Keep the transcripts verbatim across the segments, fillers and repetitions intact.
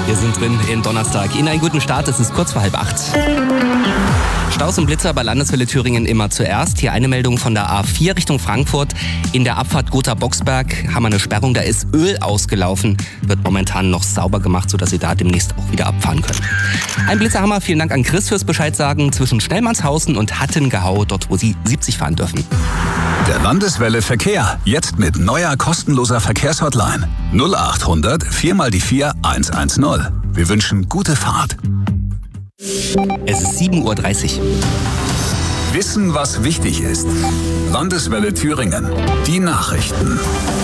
Wir sind drin in Donnerstag. Ihnen einen guten Start, es ist kurz vor halb acht. Staus und Blitzer bei Landeswelle Thüringen immer zuerst. Hier eine Meldung von der A vier Richtung Frankfurt. In der Abfahrt Gotha-Boxberg haben wir eine Sperrung, da ist Öl ausgelaufen. Wird momentan noch sauber gemacht, sodass Sie da demnächst auch wieder abfahren können. Ein Blitzerhammer, vielen Dank an Chris fürs Bescheid sagen. Zwischen Schnellmannshausen und Hattengau, dort wo Sie siebzig fahren dürfen. Der Landeswelle Verkehr, jetzt mit neuer kostenloser Verkehrshotline. null acht hundert vier mal die vier eins eins null. Wir wünschen gute Fahrt. Es ist sieben Uhr dreißig. Wissen, was wichtig ist. Landeswelle Thüringen. Die Nachrichten.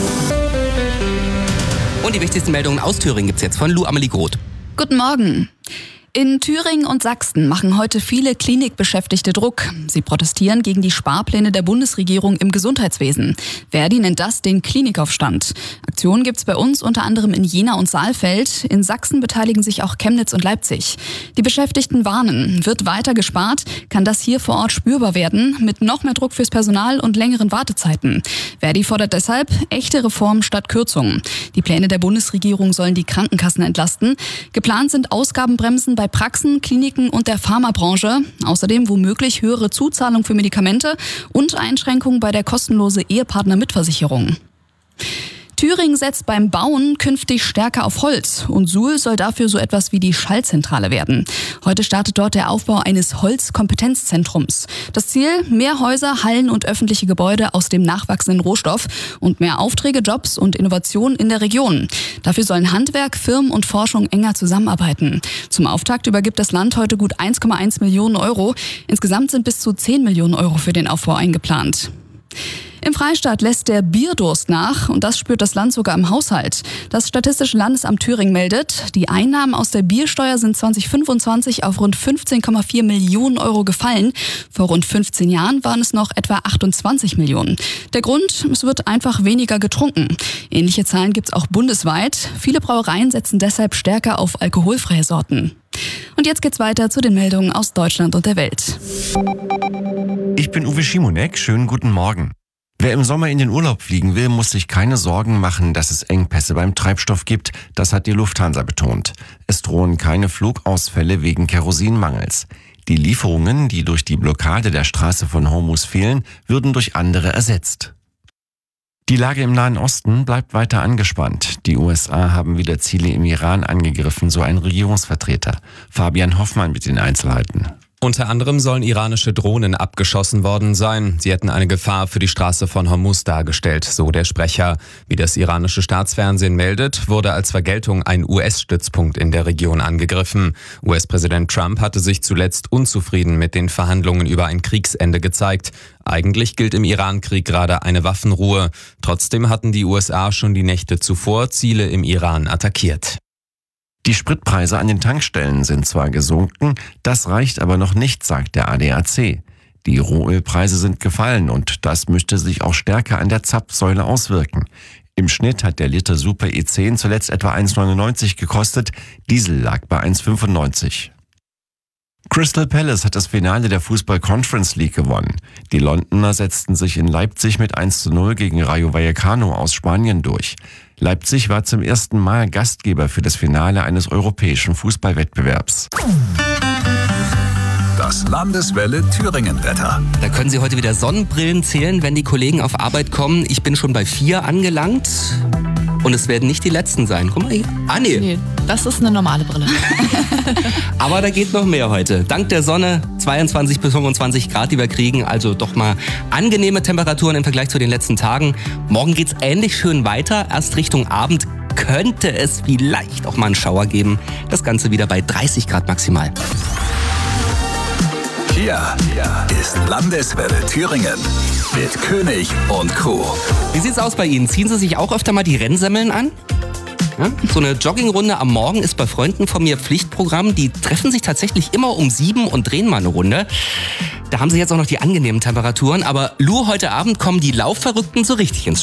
Und die wichtigsten Meldungen aus Thüringen gibt's jetzt von Lou Amelie Groth. Guten Morgen. In Thüringen und Sachsen machen heute viele Klinikbeschäftigte Druck. Sie protestieren gegen die Sparpläne der Bundesregierung im Gesundheitswesen. Verdi nennt das den Klinikaufstand. Aktionen gibt's bei uns unter anderem in Jena und Saalfeld. In Sachsen beteiligen sich auch Chemnitz und Leipzig. Die Beschäftigten warnen, wird weiter gespart, kann das hier vor Ort spürbar werden, mit noch mehr Druck fürs Personal und längeren Wartezeiten. Verdi fordert deshalb echte Reformen statt Kürzungen. Die Pläne der Bundesregierung sollen die Krankenkassen entlasten. Geplant sind Ausgabenbremsen bei bei Praxen, Kliniken und der Pharmabranche. Außerdem womöglich höhere Zuzahlung für Medikamente und Einschränkungen bei der kostenlosen Ehepartner-Mitversicherung. Thüringen setzt beim Bauen künftig stärker auf Holz und Suhl soll dafür so etwas wie die Schallzentrale werden. Heute startet dort der Aufbau eines Holzkompetenzzentrums. Das Ziel: mehr Häuser, Hallen und öffentliche Gebäude aus dem nachwachsenden Rohstoff und mehr Aufträge, Jobs und Innovationen in der Region. Dafür sollen Handwerk, Firmen und Forschung enger zusammenarbeiten. Zum Auftakt übergibt das Land heute gut eins Komma eins Millionen Euro. Insgesamt sind bis zu zehn Millionen Euro für den Aufbau eingeplant. Im Freistaat lässt der Bierdurst nach und das spürt das Land sogar im Haushalt. Das Statistische Landesamt Thüringen meldet, die Einnahmen aus der Biersteuer sind zwanzig fünfundzwanzig auf rund fünfzehn Komma vier Millionen Euro gefallen. Vor rund fünfzehn Jahren waren es noch etwa achtundzwanzig Millionen. Der Grund: es wird einfach weniger getrunken. Ähnliche Zahlen gibt's auch bundesweit. Viele Brauereien setzen deshalb stärker auf alkoholfreie Sorten. Und jetzt geht's weiter zu den Meldungen aus Deutschland und der Welt. Ich bin Uwe Schimonek, schönen guten Morgen. Wer im Sommer in den Urlaub fliegen will, muss sich keine Sorgen machen, dass es Engpässe beim Treibstoff gibt. Das hat die Lufthansa betont. Es drohen keine Flugausfälle wegen Kerosinmangels. Die Lieferungen, die durch die Blockade der Straße von Hormuz fehlen, würden durch andere ersetzt. Die Lage im Nahen Osten bleibt weiter angespannt. Die U S A haben wieder Ziele im Iran angegriffen, so ein Regierungsvertreter. Fabian Hoffmann mit den Einzelheiten. Unter anderem sollen iranische Drohnen abgeschossen worden sein. Sie hätten eine Gefahr für die Straße von Hormuz dargestellt, so der Sprecher. Wie das iranische Staatsfernsehen meldet, wurde als Vergeltung ein U S-Stützpunkt in der Region angegriffen. U S-Präsident Trump hatte sich zuletzt unzufrieden mit den Verhandlungen über ein Kriegsende gezeigt. Eigentlich gilt im Irankrieg gerade eine Waffenruhe. Trotzdem hatten die U S A schon die Nächte zuvor Ziele im Iran attackiert. Die Spritpreise an den Tankstellen sind zwar gesunken, das reicht aber noch nicht, sagt der A D A C. Die Rohölpreise sind gefallen und das müsste sich auch stärker an der Zapfsäule auswirken. Im Schnitt hat der Liter Super E zehn zuletzt etwa eins Komma neunundneunzig gekostet, Diesel lag bei eins Komma fünfundneunzig. Crystal Palace hat das Finale der Fußball Conference League gewonnen. Die Londoner setzten sich in Leipzig mit eins zu null gegen Rayo Vallecano aus Spanien durch. Leipzig war zum ersten Mal Gastgeber für das Finale eines europäischen Fußballwettbewerbs. Das Landeswelle Thüringen-Wetter. Da können Sie heute wieder Sonnenbrillen zählen, wenn die Kollegen auf Arbeit kommen. Ich bin schon bei vier angelangt. Und es werden nicht die letzten sein. Guck mal hier. Ah, nee. Nee, das ist eine normale Brille. Aber da geht noch mehr heute. Dank der Sonne zweiundzwanzig bis fünfundzwanzig Grad, die wir kriegen. Also doch mal angenehme Temperaturen im Vergleich zu den letzten Tagen. Morgen geht's ähnlich schön weiter. Erst Richtung Abend könnte es vielleicht auch mal einen Schauer geben. Das Ganze wieder bei dreißig Grad maximal. Hier, hier ist Landeswelle Thüringen mit König und Co. Wie sieht's aus bei Ihnen? Ziehen Sie sich auch öfter mal die Rennsemmeln an? Ja? So eine Joggingrunde am Morgen ist bei Freunden von mir Pflichtprogramm. Die treffen sich tatsächlich immer um sieben und drehen mal eine Runde. Da haben sie jetzt auch noch die angenehmen Temperaturen. Aber Lou, heute Abend kommen die Laufverrückten so richtig ins